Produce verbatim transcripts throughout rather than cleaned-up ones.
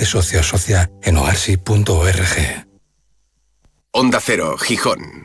Hazte socio o socia en oarsi punto org. Onda Cero, Gijón.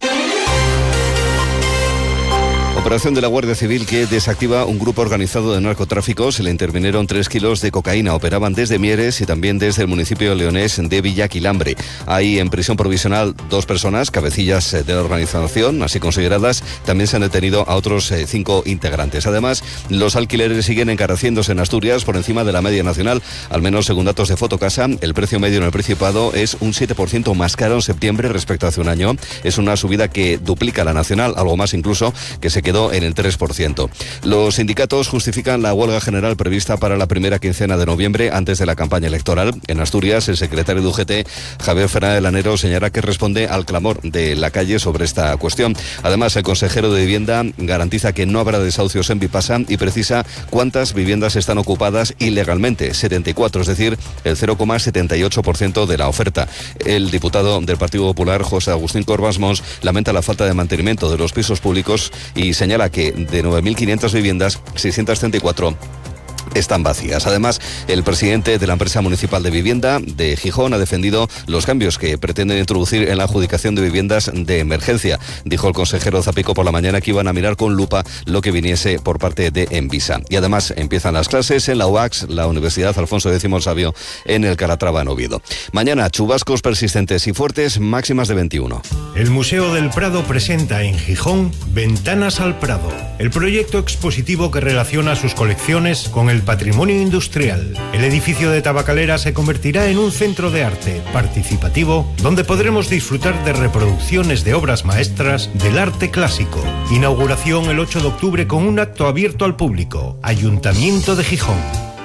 Operación de la Guardia Civil que desactiva un grupo organizado de narcotráfico. Se le intervinieron tres kilos de cocaína. Operaban desde Mieres y también desde el municipio leonés de Villaquilambre. Hay en prisión provisional dos personas, cabecillas de la organización, así consideradas. También se han detenido a otros eh, cinco integrantes. Además, los alquileres siguen encareciéndose en Asturias por encima de la media nacional. Al menos según datos de Fotocasa, el precio medio en el Principado es un siete por ciento más caro en septiembre respecto a hace un año. Es una subida que duplica la nacional, algo más incluso, que se quedó en el tres por ciento. Los sindicatos justifican la huelga general prevista para la primera quincena de noviembre antes de la campaña electoral. En Asturias, el secretario de U G T, Javier Fernández Lanero, señala que responde al clamor de la calle sobre esta cuestión. Además, el consejero de Vivienda garantiza que no habrá desahucios en Vipasa y precisa cuántas viviendas están ocupadas ilegalmente, setenta y cuatro, es decir, el cero coma setenta y ocho por ciento de la oferta. El diputado del Partido Popular, José Agustín Corbas Mons, lamenta la falta de mantenimiento de los pisos públicos y señala que de nueve mil quinientas viviendas, seiscientas treinta y cuatro están vacías. Además, el presidente de la empresa municipal de vivienda de Gijón ha defendido los cambios que pretenden introducir en la adjudicación de viviendas de emergencia. Dijo el consejero Zapico por la mañana que iban a mirar con lupa lo que viniese por parte de Envisa. Y además empiezan las clases en la U A C S, la Universidad Alfonso X el Sabio, en el Calatrava, en Oviedo. Mañana, chubascos persistentes y fuertes, máximas de veintiuno. El Museo del Prado presenta en Gijón Ventanas al Prado, el proyecto expositivo que relaciona sus colecciones con el patrimonio industrial. El edificio de Tabacalera se convertirá en un centro de arte participativo donde podremos disfrutar de reproducciones de obras maestras del arte clásico. Inauguración el ocho de octubre con un acto abierto al público. Ayuntamiento de Gijón.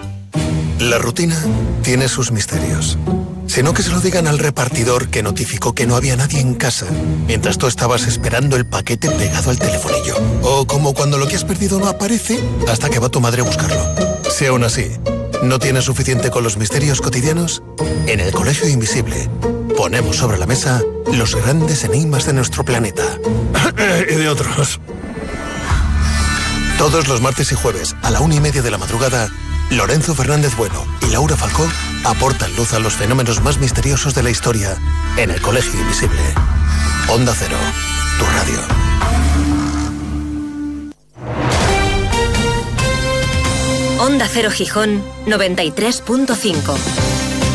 La rutina tiene sus misterios. Si no, que se lo digan al repartidor que notificó que no había nadie en casa mientras tú estabas esperando el paquete pegado al telefonillo. O como cuando lo que has perdido no aparece hasta que va tu madre a buscarlo. Si aún así no tienes suficiente con los misterios cotidianos, en el Colegio Invisible ponemos sobre la mesa los grandes enigmas de nuestro planeta. Y de otros. Todos los martes y jueves a la una y media de la madrugada, Lorenzo Fernández Bueno y Laura Falcó aportan luz a los fenómenos más misteriosos de la historia en el Colegio Invisible. Onda Cero, tu radio. Onda Cero Gijón, noventa y tres punto cinco.